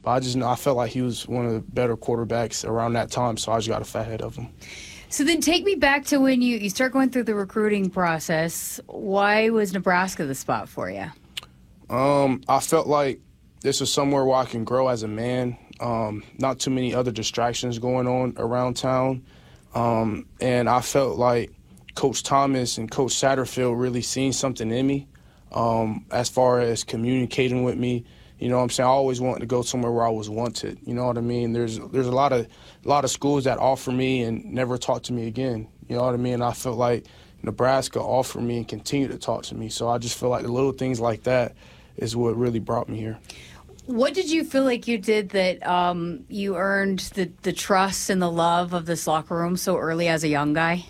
But I just know I felt like he was one of the better quarterbacks around that time, so I just got a fat head of him. So then take me back to when you start going through the recruiting process. Why was Nebraska the spot for you? I felt like this was somewhere where I can grow as a man. Not too many other distractions going on around town. And I felt like Coach Thomas and Coach Satterfield really seen something in me as far as communicating with me. You know what I'm saying? I always wanted to go somewhere where I was wanted. You know what I mean? There's a lot of schools that offer me and never talk to me again. You know what I mean? I felt like Nebraska offered me and continued to talk to me. So I just feel like the little things like that is what really brought me here. What did you feel like you did that you earned the trust and the love of this locker room so early as a young guy?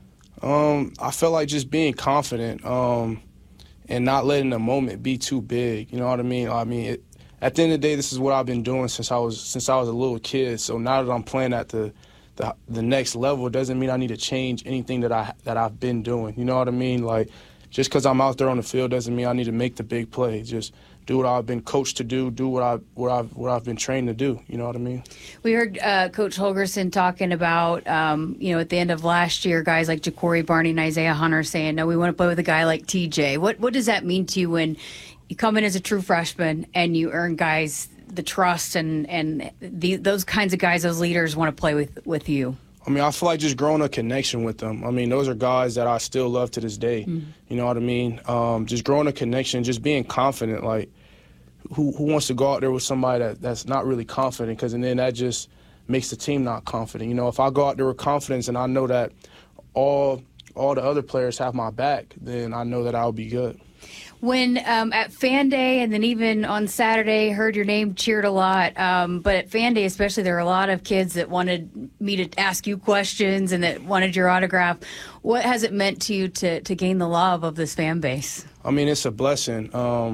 I felt like just being confident and not letting the moment be too big. You know what I mean? At the end of the day, this is what I've been doing since I was a little kid. So now that I'm playing at the next level, doesn't mean I need to change anything that I've been doing. You know what I mean? Like, just because I'm out there on the field doesn't mean I need to make the big play. Just do what I've been coached to do what I've been trained to do. You know what I mean? We heard Coach Holgorsen talking about, at the end of last year, guys like Ja'Cory Barney and Isaiah Hunter saying, no, we want to play with a guy like TJ. What does that mean to you when you come in as a true freshman and you earn guys the trust and those kinds of guys, those leaders want to play with you? I mean, I feel like just growing a connection with them. I mean, those are guys that I still love to this day. Mm-hmm. You know what I mean? Just growing a connection, just being confident. Like, who wants to go out there with somebody that's not really confident? Because then that just makes the team not confident. You know, if I go out there with confidence and I know that all the other players have my back, then I know that I'll be good. When at Fan Day and then even on Saturday, heard your name cheered a lot. But at Fan Day especially, there were a lot of kids that wanted me to ask you questions and that wanted your autograph. What has it meant to you to gain the love of this fan base? I mean, it's a blessing.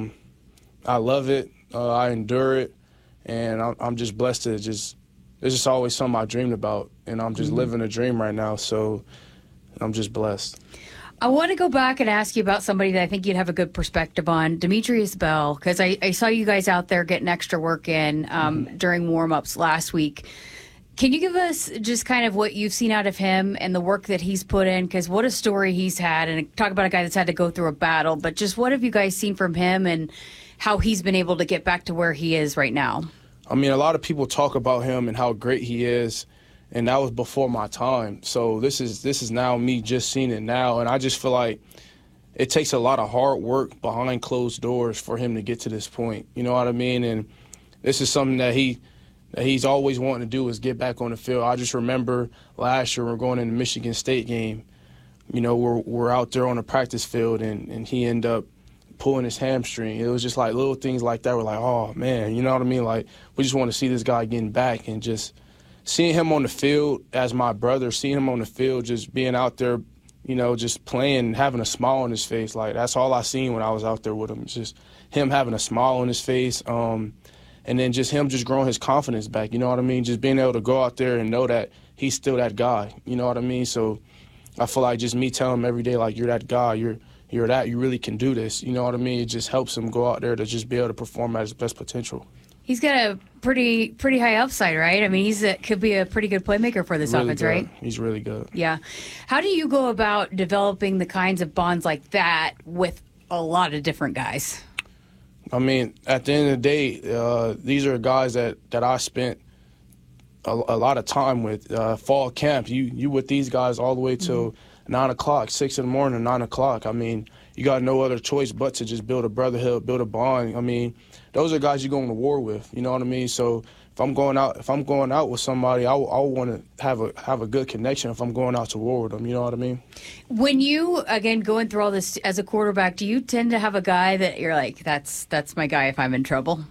I love it. I endure it. And I'm just blessed to it's just always something I dreamed about. And I'm just living a dream right now. So I'm just blessed. I want to go back and ask you about somebody that I think you'd have a good perspective on, Demetrius Bell, because I saw you guys out there getting extra work in during warm-ups last week. Can you give us just kind of what you've seen out of him and the work that he's put in? Because what a story he's had, and talk about a guy that's had to go through a battle, but just what have you guys seen from him and how he's been able to get back to where he is right now? I mean, a lot of people talk about him and how great he is. And that was before my time. So this is now me just seeing it now. And I just feel like it takes a lot of hard work behind closed doors for him to get to this point. You know what I mean? And this is something that he's always wanting to do is get back on the field. I just remember last year we're going in the Michigan State game. You know, we're out there on the practice field and he ended up pulling his hamstring. It was just like little things like that. We're like, oh, man, you know what I mean? Like, we just want to see this guy getting back and just – seeing him on the field as my brother, seeing him on the field, just being out there, you know, just playing, having a smile on his face. Like, that's all I seen when I was out there with him. It's just him having a smile on his face. And then just him just growing his confidence back, you know what I mean? Just being able to go out there and know that he's still that guy, you know what I mean? So I feel like just me telling him every day, like, you're that guy, you're that, you really can do this, you know what I mean? It just helps him go out there to just be able to perform at his best potential. He's got a pretty high upside, right? I mean, could be a pretty good playmaker for this offense, right? He's really good. Yeah. How do you go about developing the kinds of bonds like that with a lot of different guys? I mean, at the end of the day, these are guys that I spent a lot of time with. Fall camp, you with these guys all the way till 9 o'clock, 6 in the morning, 9 o'clock. I mean, you got no other choice but to just build a brotherhood, build a bond. I mean, those are guys you're going to war with. You know what I mean? So if I'm going out with somebody, I want to have a good connection. If I'm going out to war with them, you know what I mean? When you going through all this as a quarterback, do you tend to have a guy that you're like, that's my guy if I'm in trouble?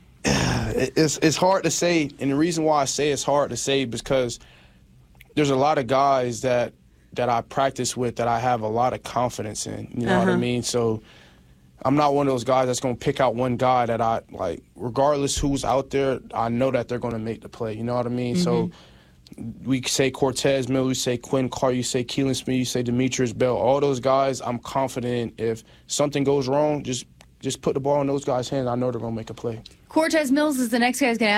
It's hard to say, and the reason why I say it's hard to say is because there's a lot of guys that I practice with that I have a lot of confidence in. You know what I mean? So I'm not one of those guys that's going to pick out one guy that I like. Regardless who's out there, I know that they're going to make the play. You know what I mean? So we say Cortez Miller, we say Quinn Carr, you say Keelan Smith, you say Demetrius Bell. All those guys, I'm confident if something goes wrong, just put the ball in those guys' hands. I know they're going to make a play. Cortez Mills is the next guy who's going to